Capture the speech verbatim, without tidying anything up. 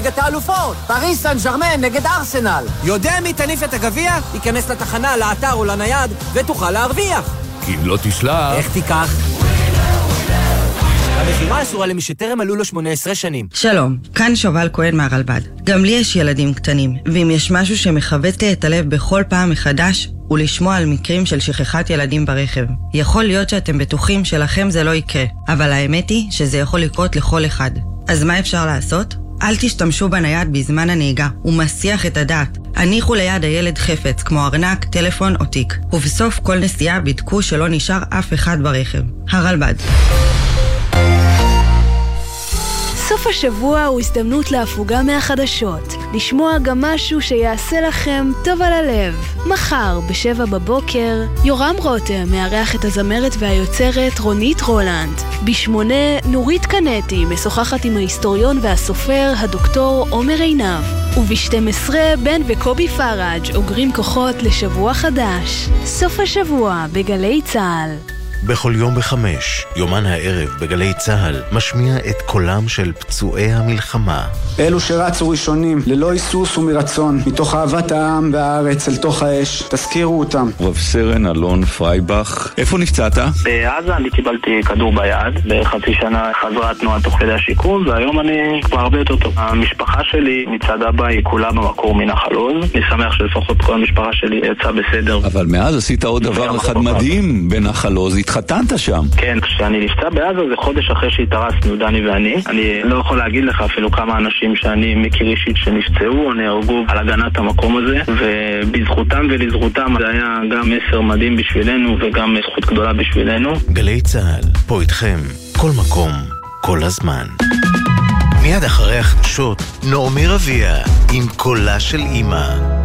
ליגת האלופות. פריס סן ז'רמן נגד ארסנל. יודע מי תניף את הגביע? ייכנס לתחנה, לאתר או לנייד, ותוכל להרוויח. כי אם לא תשלח... איך תיקח? המחירה אסורה למי שטרם מלאו לו שמונה עשרה שנים. שלום, כאן שובל כהן מהרלב"ד. גם לי יש ילדים קטנים, ואם יש משהו שמחווט לי את הלב בכל פעם מחדש, הוא לשמוע על מקרים של שכחת ילדים ברכב. יכול להיות שאתם בטוחים שלכם זה לא יקרה, אבל האמת היא שזה יכול לקרות לכל אחד. אז מה אפשר לעשות? אל תשתמשו בנייד בזמן הנהיגה, הוא מסיח את הדעת. הניחו ליד הילד חפץ, כמו ארנק, טלפון או תיק. ובסוף כל נסיעה בדקו שלא נשאר אף אחד ברכב. הרלב"ד. סוף השבוע הוא הזדמנות להפוגה מהחדשות. לשמוע גם משהו שיעשה לכם טוב על הלב. מחר, בשבע בבוקר, יורם רותם מארח את הזמרת והיוצרת רונית רולנד. בשמונה, נורית קנטי משוחחת עם ההיסטוריון והסופר, הדוקטור עומר עינב. וב-שתים עשרה, בן וקובי פראג' אוגרים כוחות לשבוע חדש. סוף השבוע בגלי צהל. בכל יום בחמש, יומן הערב בגלי צהל, משמיע את קולם של פצועי המלחמה. אלו שרצו ראשונים, ללא היסוס ומרצון, מתוך אהבת העם והארץ אל תוך האש, תזכירו אותם. רב סרן אלון פרייבך, איפה נפצעת? בעזה אני קיבלתי כדור ביד, בחצי שנה חזרה תנועת תוך כדי השיקום, והיום אני כבר הרבה יותר טוב. המשפחה שלי מצד אבא היא כולה במקור מנחל עוז, אני שמח שלפחות כל המשפחה שלי יצאה בסדר. אבל מאז עשית עוד דבר אחד מדהים בנחל עוז, התחתנת שם. כן, כשאני נפצע בעזה זה חודש אחרי שהתארסנו, דני ואני. אני לא יכול להגיד לך אפילו כמה אנשים שאני מכיר אישית שנפצעו או נהרגו על הגנת המקום הזה, ובזכותם ולזכותם זה היה גם מסר מדהים בשבילנו וגם זכות גדולה בשבילנו. גלי צהל, פה איתכם, כל מקום, כל הזמן. מיד אחרי החדשות, נעמי רביע עם קולה של אמא.